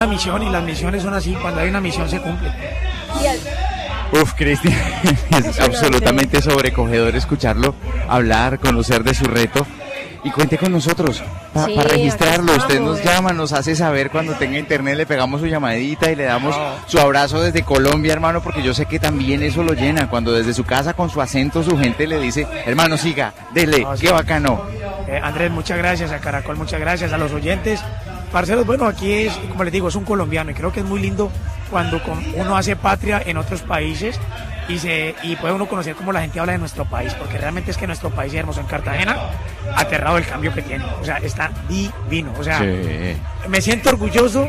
La misión, y las misiones son así, cuando hay una misión se cumple. Uf, Cristian, es absolutamente sobrecogedor escucharlo hablar, conocer de su reto. Y cuente con nosotros para registrarlo. Usted nos llama, nos hace saber cuando tenga internet, le pegamos su llamadita y le damos su abrazo desde Colombia, hermano, porque yo sé que también eso lo llena. Cuando desde su casa, con su acento, su gente le dice, hermano, siga, dele, qué bacano. Andrés, muchas gracias, a Caracol, muchas gracias, a los oyentes. Parceros, bueno, aquí es, como les digo, es un colombiano y creo que es muy lindo cuando uno hace patria en otros países y puede uno conocer cómo la gente habla de nuestro país, porque realmente es que nuestro país es hermoso. En Cartagena, aterrado el cambio que tiene, o sea, está divino, o sea, sí. Me siento orgulloso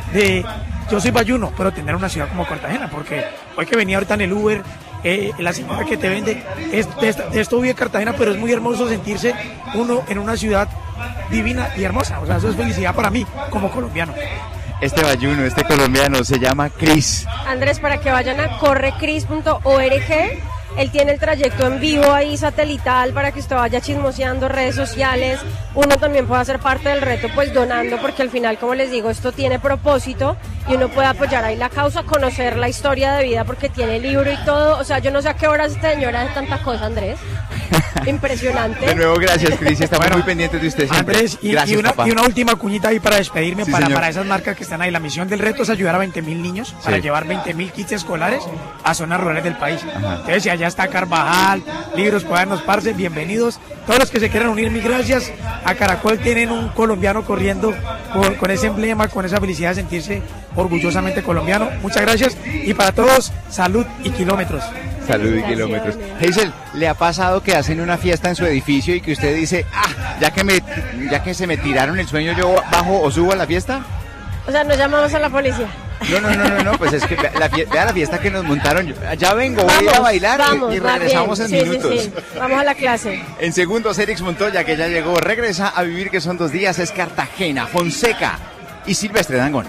yo soy bayuno, pero tener una ciudad como Cartagena, porque hoy que venía ahorita en el Uber, la señora que te vende, de esto vive Cartagena, pero es muy hermoso sentirse uno en una ciudad divina y hermosa, o sea, eso es felicidad para mí como colombiano. Este bayuno, este colombiano, se llama Cris. Andrés, para que vayan a correcris.org, él tiene el trayecto en vivo ahí satelital para que usted vaya chismoseando redes sociales. Uno también puede hacer parte del reto pues donando, porque al final, como les digo, esto tiene propósito y uno puede apoyar ahí la causa, conocer la historia de vida porque tiene libro y todo. O sea, yo no sé a qué horas esta señora hace tanta cosa, Andrés. Impresionante. De nuevo, gracias, Cris. Estamos muy pendientes de usted siempre. Andrés, gracias, y una última cuñita ahí para despedirme, sí, para esas marcas que están ahí. La misión del reto es ayudar a 20.000 niños para llevar 20.000 kits escolares a zonas rurales del país. Ajá. Entonces, si allá está Carvajal, libros, cuadernos, parce, bienvenidos. Todos los que se quieran unir, mil gracias. A Caracol tienen un colombiano corriendo con ese emblema, con esa felicidad de sentirse orgullosamente colombiano. Muchas gracias. Y para todos, salud y kilómetros. Salud y kilómetros. Hazel, ¿le ha pasado que hacen una fiesta en su edificio y que usted dice, ya que se me tiraron el sueño, yo bajo o subo a la fiesta? O sea, nos llamamos a la policía. No, pues es que vea la fiesta que nos montaron. Ya vengo, voy a ir a bailar y regresamos en minutos. Sí. Vamos a la clase. En segundos, Erix Montoya, que ya llegó, regresa a Vivir, que son 2 días, es Cartagena, Fonseca y Silvestre Dangond.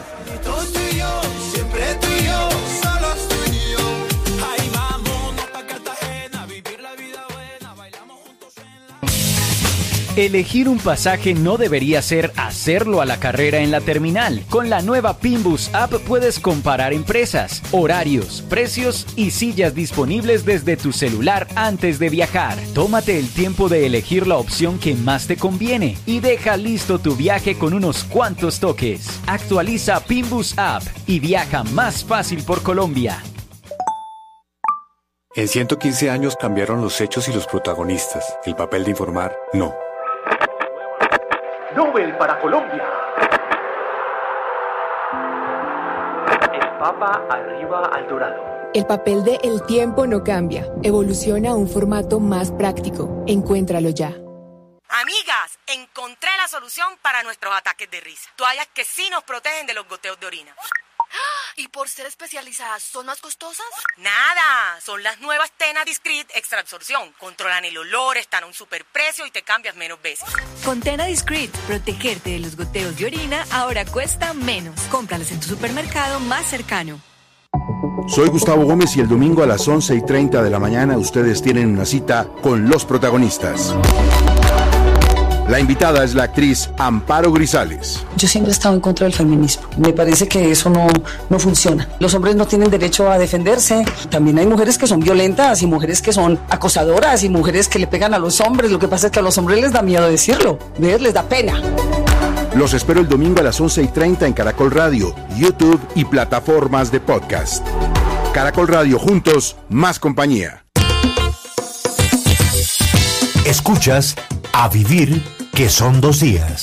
Elegir un pasaje no debería ser hacerlo a la carrera en la terminal. Con la nueva Pinbus App puedes comparar empresas, horarios, precios y sillas disponibles desde tu celular antes de viajar. Tómate el tiempo de elegir la opción que más te conviene y deja listo tu viaje con unos cuantos toques. Actualiza Pinbus App y viaja más fácil por Colombia. En 115 años cambiaron los hechos y los protagonistas. El papel de informar, no. Nobel para Colombia. El Papa arriba al dorado. El papel de El Tiempo no cambia. Evoluciona a un formato más práctico. Encuéntralo ya. Amigas, encontré la solución para nuestros ataques de risa. Toallas que sí nos protegen de los goteos de orina. ¿Y por ser especializadas son más costosas? Nada, son las nuevas Tena Discreet Extra Absorción. Controlan el olor, están a un superprecio y te cambias menos veces. Con Tena Discreet, protegerte de los goteos de orina ahora cuesta menos. Cómpralas en tu supermercado más cercano. Soy Gustavo Gómez y el domingo a las 11:30 de la mañana ustedes tienen una cita con los protagonistas. La invitada es la actriz Amparo Grisales. Yo siempre he estado en contra del feminismo. Me parece que eso no funciona. Los hombres no tienen derecho a defenderse. También hay mujeres que son violentas y mujeres que son acosadoras y mujeres que le pegan a los hombres. Lo que pasa es que a los hombres les da miedo decirlo. ¿Ves? Les da pena. Los espero el domingo a las 11:30 en Caracol Radio, YouTube y plataformas de podcast. Caracol Radio, juntos, más compañía. Escuchas A Vivir, que son 2 días.